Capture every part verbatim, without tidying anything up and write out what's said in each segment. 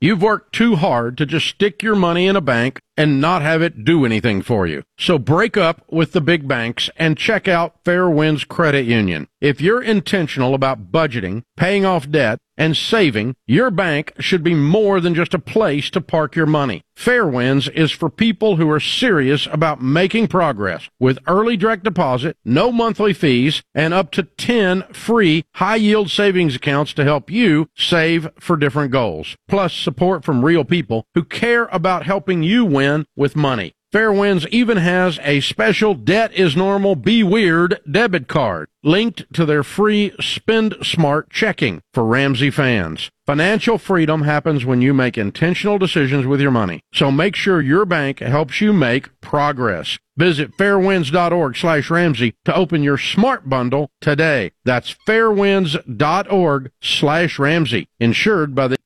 You've worked too hard to just stick your money in a bank and not have it do anything for you. So break up with the big banks and check out Fairwinds Credit Union. If you're intentional about budgeting, paying off debt, and saving, your bank should be more than just a place to park your money. Fairwinds is for people who are serious about making progress with early direct deposit, no monthly fees, and up to ten free high-yield savings accounts to help you save for different goals. Plus support from real people who care about helping you win with money. Fairwinds even has a special Debt is Normal, Be Weird debit card linked to their free Spend Smart checking for Ramsey fans. Financial freedom happens when you make intentional decisions with your money. So make sure your bank helps you make progress. Visit fairwinds.org slash Ramsey to open your smart bundle today. That's fairwinds.org slash Ramsey. Insured by the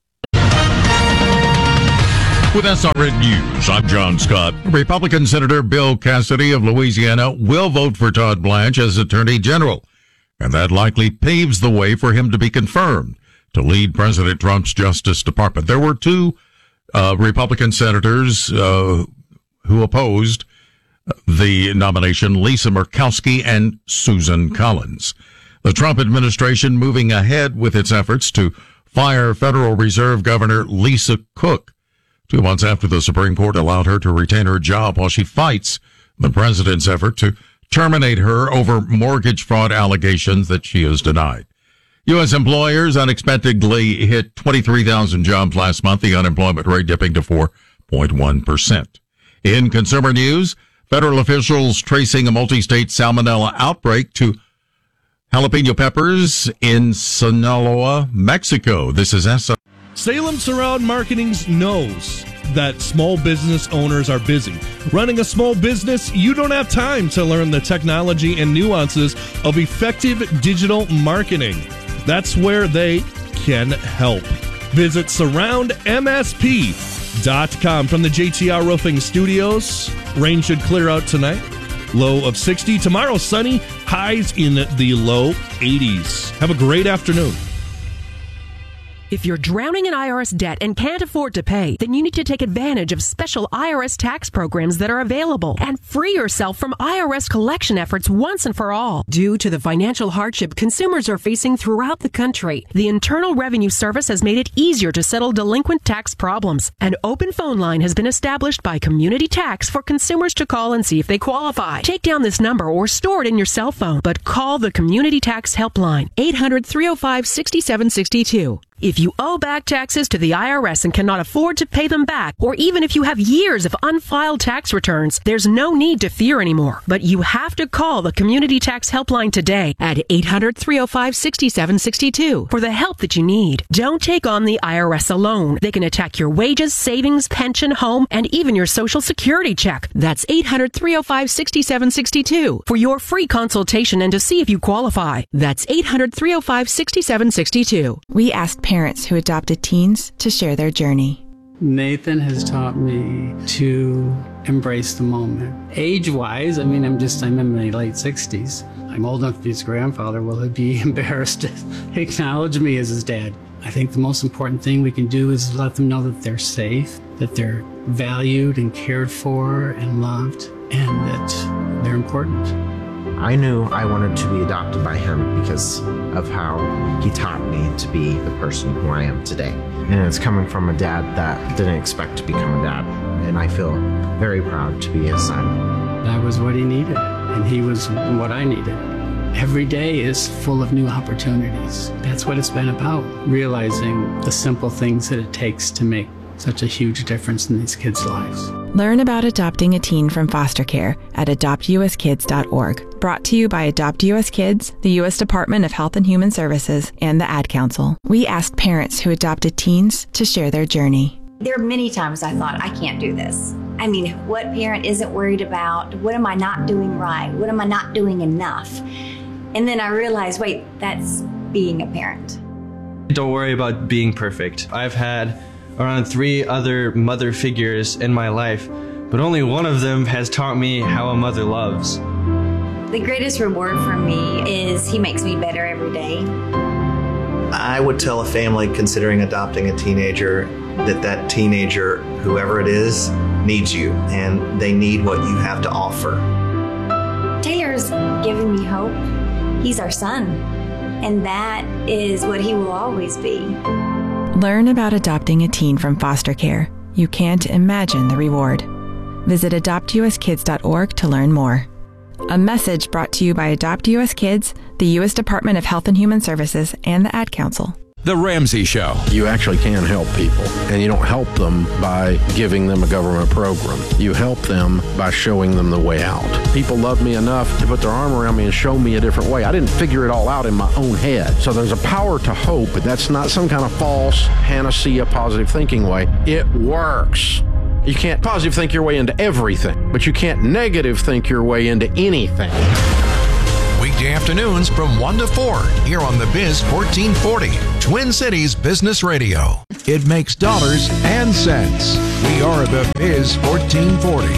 With S R N News, I'm John Scott. Republican Senator Bill Cassidy of Louisiana will vote for Todd Blanche as Attorney General, and that likely paves the way for him to be confirmed to lead President Trump's Justice Department. There were two uh, Republican senators uh, who opposed the nomination, Lisa Murkowski and Susan Collins. The Trump administration moving ahead with its efforts to fire Federal Reserve Governor Lisa Cook, two months after the Supreme Court allowed her to retain her job while she fights the president's effort to terminate her over mortgage fraud allegations that she has denied. U S employers unexpectedly hit twenty-three thousand jobs last month, the unemployment rate dipping to four point one percent. In consumer news, federal officials tracing a multi-state salmonella outbreak to jalapeno peppers in Sinaloa, Mexico. This is S R. Salem Surround Marketing knows that small business owners are busy. Running a small business, you don't have time to learn the technology and nuances of effective digital marketing. That's where they can help. Visit surround m s p dot com. From the J T R Roofing Studios, rain should clear out tonight. Low of sixty. Tomorrow, sunny. Highs in the low eighties. Have a great afternoon. If you're drowning in I R S debt and can't afford to pay, then you need to take advantage of special I R S tax programs that are available and free yourself from I R S collection efforts once and for all. Due to the financial hardship consumers are facing throughout the country, the Internal Revenue Service has made it easier to settle delinquent tax problems. An open phone line has been established by Community Tax for consumers to call and see if they qualify. Take down this number or store it in your cell phone, but call the Community Tax Helpline, eight hundred, three oh five, six seven six two. If you owe back taxes to the I R S and cannot afford to pay them back, or even if you have years of unfiled tax returns, there's no need to fear anymore. But you have to call the Community Tax Helpline today at eight hundred, three oh five, six seven six two for the help that you need. Don't take on the I R S alone. They can attack your wages, savings, pension, home, and even your Social Security check. That's eight hundred, three oh five, six seven six two for your free consultation and to see if you qualify. That's eight hundred, three oh five, six seven six two. We asked parents who adopted teens to share their journey. Nathan has taught me to embrace the moment. Age-wise, I mean, I'm just, I'm in my late sixties. I'm old enough to be his grandfather. Will he be embarrassed to acknowledge me as his dad? I think the most important thing we can do is let them know that they're safe, that they're valued and cared for and loved, and that they're important. I knew I wanted to be adopted by him because of how he taught me to be the person who I am today. And it's coming from a dad that didn't expect to become a dad. And I feel very proud to be his son. That was what he needed, and he was what I needed. Every day is full of new opportunities. That's what it's been about, realizing the simple things that it takes to make such a huge difference in these kids' lives. Learn about adopting a teen from foster care at adopt u s kids dot org. Brought to you by Adopt U S Kids, the U S Department of Health and Human Services, and the Ad Council. We asked parents who adopted teens to share their journey. There are many times I thought, I can't do this. I mean, what parent isn't worried about? What am I not doing right? What am I not doing enough? And then I realized, wait, that's being a parent. Don't worry about being perfect. I've had around three other mother figures in my life, but only one of them has taught me how a mother loves. The greatest reward for me is he makes me better every day. I would tell a family considering adopting a teenager that that teenager, whoever it is, needs you, and they need what you have to offer. Taylor's given me hope. He's our son, and that is what he will always be. Learn about adopting a teen from foster care. You can't imagine the reward. Visit adopt u s kids dot org to learn more. A message brought to you by Adopt U S Kids, the U S Department of Health and Human Services, and the Ad Council. The Ramsey Show. You actually can help people, and you don't help them by giving them a government program. You help them by showing them the way out. People love me enough to put their arm around me and show me a different way. I didn't figure it all out in my own head. So there's a power to hope, but that's not some kind of false panacea positive thinking way. It works. You can't positive think your way into everything, but you can't negative think your way into anything. Weekday afternoons from one to four here on The Biz fourteen forty, Twin Cities Business Radio. It makes dollars and cents. We are The Biz fourteen forty.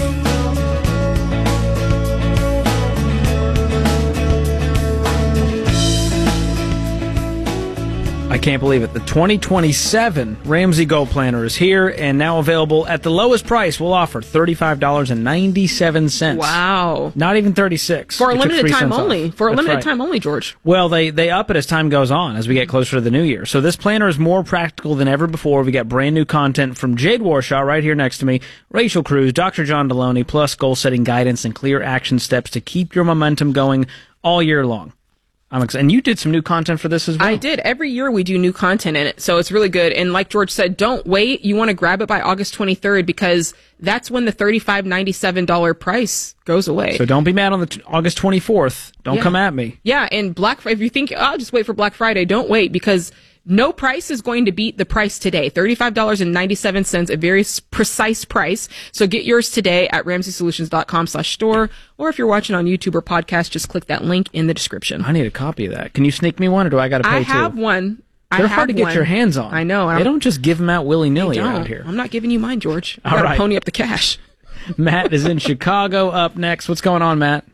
I can't believe it. The twenty twenty-seven Ramsey Gold Planner is here and now available at the lowest price we'll offer, thirty-five dollars and ninety-seven cents. Wow. Not even thirty-six. For a They took limited three time cents only. off. For a That's limited right. time only, George. Well, they, they up it as time goes on, as we get closer to the new year. So this planner is more practical than ever before. We got brand new content from Jade Warshaw right here next to me, Rachel Cruz, Doctor John Deloney, plus goal-setting guidance and clear action steps to keep your momentum going all year long. I'm excited. And you did some new content for this as well. I did. Every year we do new content in it, so it's really good. And like George said, don't wait. You want to grab it by August twenty-third because that's when the thirty-five ninety-seven dollars price goes away. So don't be mad on the t- August twenty-fourth. Don't Yeah. come at me. Yeah, and Black Friday, if you think, oh, I'll just wait for Black Friday, don't wait because no price is going to beat the price today. thirty-five dollars and ninety-seven cents, a very s- precise price. So get yours today at ramsey solutions dot com slash store. Or if you're watching on YouTube or podcast, just click that link in the description. I need a copy of that. Can you sneak me one, or do I got to pay I have too? one. I They're have hard to get one. your hands on. I know. They I'm- don't just give them out willy-nilly They don't. around here. I'm not giving you mine, George. You All gotta right. pony up the cash. Matt is in Chicago up next. What's going on, Matt?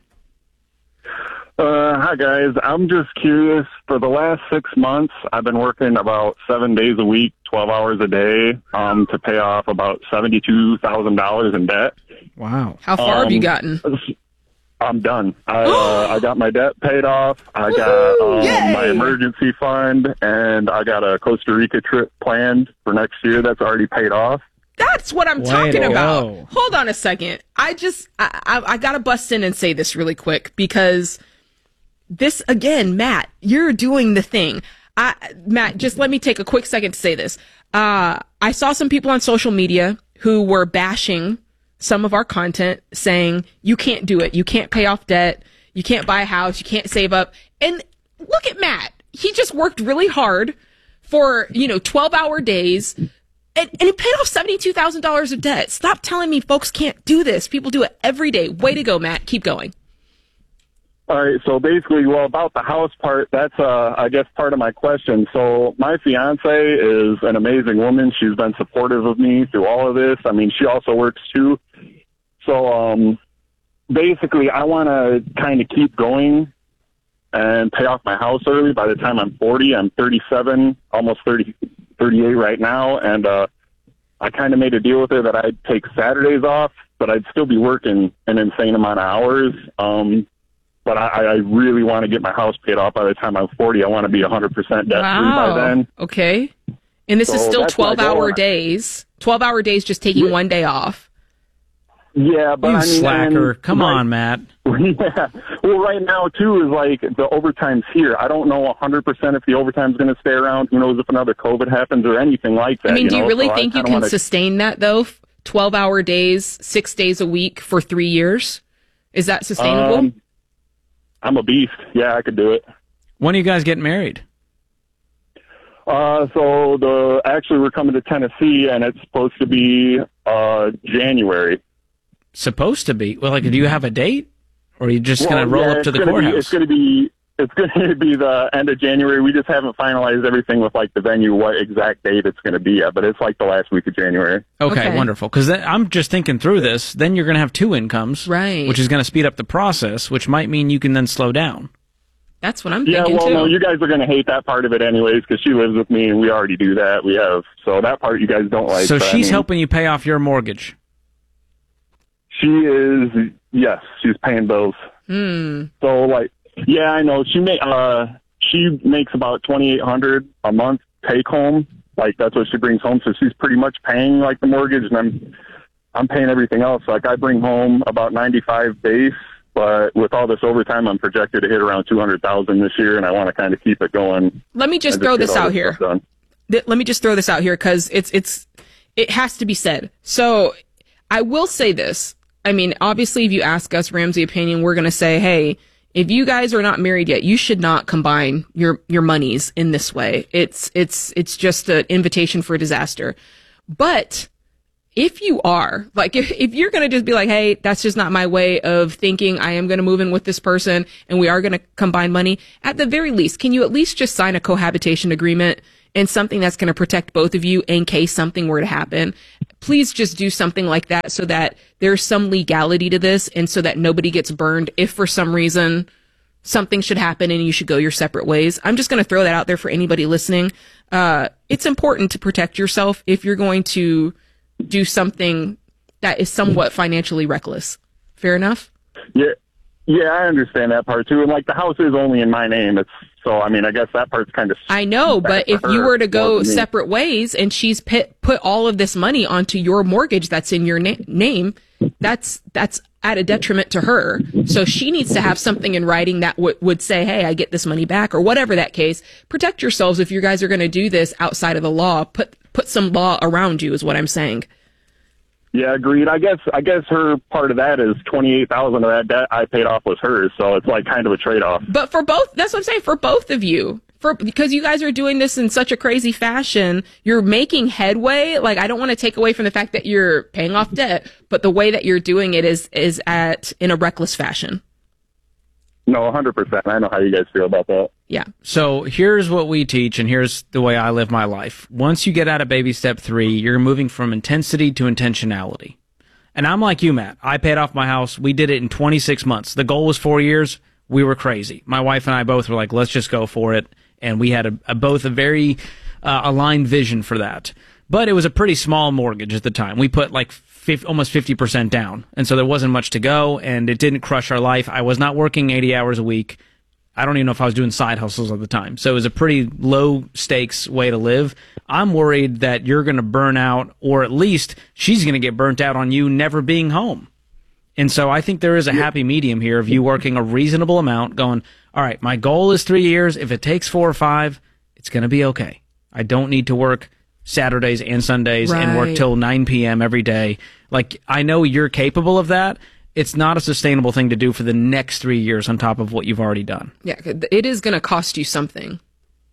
Uh, hi, guys. I'm just curious. For the last six months, I've been working about seven days a week, twelve hours a day, um, to pay off about seventy-two thousand dollars in debt. Wow. How far have you Um, gotten? I'm done. I, uh, I got my debt paid off. I got um, Yay! my emergency fund, and I got a Costa Rica trip planned for next year that's already paid off. That's what I'm Way talking to about. go. Hold on a second. I just, I, I, I gotta bust in and say this really quick because this, again, Matt, you're doing the thing. I, Matt, just let me take a quick second to say this. Uh, I saw some people on social media who were bashing some of our content saying, you can't do it. You can't pay off debt. You can't buy a house. You can't save up. And look at Matt. He just worked really hard for, you know, twelve hour days. And, and he paid off seventy-two thousand dollars of debt. Stop telling me folks can't do this. People do it every day. Way to go, Matt. Keep going. All right, so basically, well, about the house part, that's, uh, I guess, part of my question. So my fiance is an amazing woman. She's been supportive of me through all of this. I mean, she also works, too. So um, basically, I want to kind of keep going and pay off my house early. By the time I'm forty, I'm thirty-seven, almost thirty, thirty-eight right now, and uh, I kind of made a deal with her that I'd take Saturdays off, but I'd still be working an insane amount of hours. Um But I, I really want to get my house paid off by the time I'm forty. I want to be one hundred percent debt free by then. Okay. And this is So still that's my twelve hour goal. days. twelve hour days just taking one day off. Yeah, but You I mean, slacker. and- Come right- on, Matt. Yeah. Well, right now, too, is like the overtime's here. I don't know one hundred percent if the overtime's going to stay around. Who knows if another COVID happens or anything like that. I mean, do you know? really So I think you kinda can wanna- sustain that, though? twelve hour days, six days a week for three years? Is that sustainable? Um, I'm a beast. Yeah, I could do it. When are you guys getting married? Uh, so the actually we're coming to Tennessee, and it's supposed to be uh January. Supposed to be. Well, like, do you have a date? Or are you just Well, going to roll yeah, up to it's the gonna courthouse? Be, it's going to be it's going to be the end of January. We just haven't finalized everything with like the venue, what exact date it's going to be at, but it's like the last week of January. Okay, Okay. wonderful. Because I'm just thinking through this. Then you're going to have two incomes, right? Which is going to speed up the process, which might mean you can then slow down. That's what I'm Yeah, thinking well, too. no, you guys are going to hate that part of it anyways because she lives with me and we already do that. We have, so that part you guys don't like. So but, she's I mean, helping you pay off your mortgage. She is, yes, she's paying bills. Hmm. So, like, yeah, I know. She make, uh, she makes about twenty-eight hundred dollars a month take home. Like, that's what she brings home. So she's pretty much paying, like, the mortgage, and I'm I'm paying everything else. Like, I bring home about ninety-five base, but with all this overtime, I'm projected to hit around two hundred thousand this year, and I want to kind of keep it going. Let me just and throw get this all out here. stuff done. Th- Let me just throw this out here because it's it's it has to be said. So I will say this. I mean, obviously, if you ask us Ramsey opinion, we're going to say, hey, if you guys are not married yet, you should not combine your your monies in this way. It's it's it's just an invitation for disaster. But if you are, like, if, if you're going to just be like, hey, that's just not my way of thinking, I am going to move in with this person and we are going to combine money, at the very least, can you at least just sign a cohabitation agreement and something that's going to protect both of you in case something were to happen? Please just do something like that so that there's some legality to this and so that nobody gets burned if for some reason something should happen and you should go your separate ways. I'm just going to throw that out there for anybody listening. Uh, it's important to protect yourself if you're going to do something that is somewhat financially reckless. Fair enough? Yeah, yeah, I understand that part too. And like the house is only in my name. It's so I mean I guess that part's kind of. I know, but if you were to go separate ways and she's put put all of this money onto your mortgage that's in your na- name, that's that's at a detriment to her. So she needs to have something in writing that w- would say, hey, I get this money back, or whatever that case. Protect yourselves if you guys are going to do this outside of the law. Put put some law around you is what I'm saying. Yeah, agreed. I guess I guess her part of that is twenty-eight thousand of that debt I paid off was hers, so it's like kind of a trade-off. But for both, that's what I'm saying, for both of you. For, because you guys are doing this in such a crazy fashion, you're making headway. Like, I don't want to take away from the fact that you're paying off debt, but the way that you're doing it is is at in a reckless fashion. No, one hundred percent. I know how you guys feel about that. Yeah. So here's what we teach, and here's the way I live my life. Once you get out of baby step three, you're moving from intensity to intentionality. And I'm like you, Matt. I paid off my house. We did it in twenty-six months. The goal was four years. We were crazy. My wife and I both were like, let's just go for it. And we had a, a both a very uh, aligned vision for that. But it was a pretty small mortgage at the time. We put like fifty, almost fifty percent down. And so there wasn't much to go, and it didn't crush our life. I was not working eighty hours a week. I don't even know if I was doing side hustles at the time. So it was a pretty low stakes way to live. I'm worried that you're going to burn out, or at least she's going to get burnt out on you never being home. And so I think there is a happy medium here of you working a reasonable amount, going, all right, my goal is three years. If it takes four or five, it's going to be okay. I don't need to work Saturdays and Sundays right. and work till nine p.m. every day. Like, I know you're capable of that. It's not a sustainable thing to do for the next three years on top of what you've already done. Yeah, it is going to cost you something.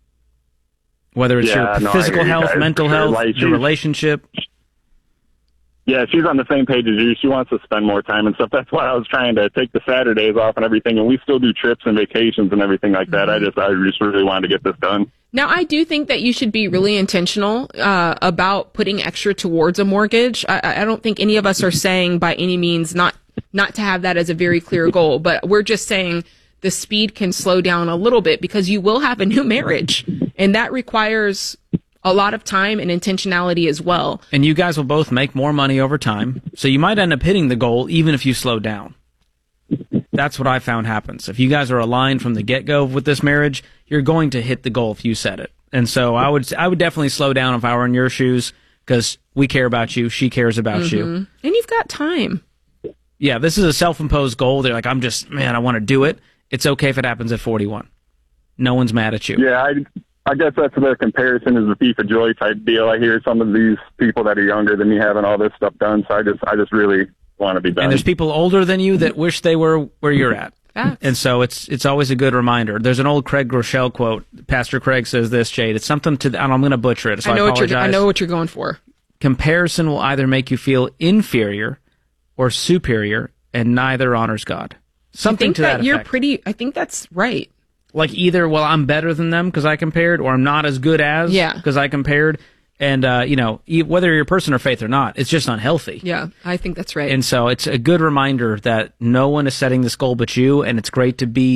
Whether it's yeah, your no, physical health, guys, mental sure. health, like, your relationship. Yeah, she's on the same page as you. She wants to spend more time and stuff. That's why I was trying to take the Saturdays off and everything. And we still do trips and vacations and everything like that. Mm-hmm. I just, I just really wanted to get this done. Now, I do think that you should be really intentional uh, about putting extra towards a mortgage. I, I don't think any of us are saying by any means not not to have that as a very clear goal, but we're just saying the speed can slow down a little bit because you will have a new marriage, and that requires a lot of time and intentionality as well. And you guys will both make more money over time, so you might end up hitting the goal even if you slow down. That's what I found happens. If you guys are aligned from the get-go with this marriage, you're going to hit the goal if you set it. And so I would I would definitely slow down if I were in your shoes, because we care about you, she cares about mm-hmm. you. And you've got time. Yeah, this is a self-imposed goal. They're like, I'm just, man, I want to do it. It's okay if it happens at forty-one. No one's mad at you. Yeah, I, I guess that's the comparison is the thief of joy type deal. I hear some of these people that are younger than me having all this stuff done, so I just I just really want to be done. And there's people older than you that wish they were where you're at. Facts. And so it's it's always a good reminder. There's an old Craig Groeschel quote. Pastor Craig says this, Jade. It's something to, the, and I'm going to butcher it, so I, know I apologize. What you're, I know what you're going for. Comparison will either make you feel inferior or superior, and neither honors God. Something I think to that, that you're effect. pretty. I think that's right. Like either, well, I'm better than them because I compared, or I'm not as good as yeah. because I compared. And, uh, you know, whether you're a person of faith or not, it's just unhealthy. Yeah, I think that's right. And so it's a good reminder that no one is setting this goal but you, and it's great to be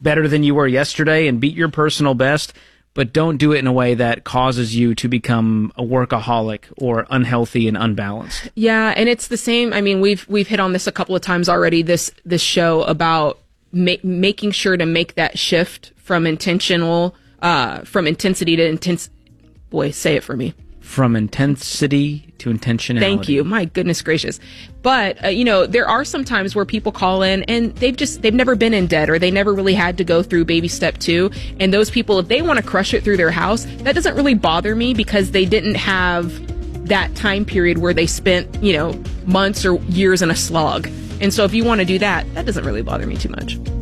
better than you were yesterday and beat your personal best, but don't do it in a way that causes you to become a workaholic or unhealthy and unbalanced. Yeah, and it's the same. I mean, we've we've hit on this a couple of times already, this this show about ma- making sure to make that shift from intentional, uh, from intensity to intense. Boy, say it for me. From intensity to intentionality. Thank you. My goodness gracious. But, uh, you know, there are some times where people call in and they've just, they've never been in debt or they never really had to go through baby step two. And those people, if they want to crush it through their house, that doesn't really bother me because they didn't have that time period where they spent, you know, months or years in a slog. And so if you want to do that, that doesn't really bother me too much.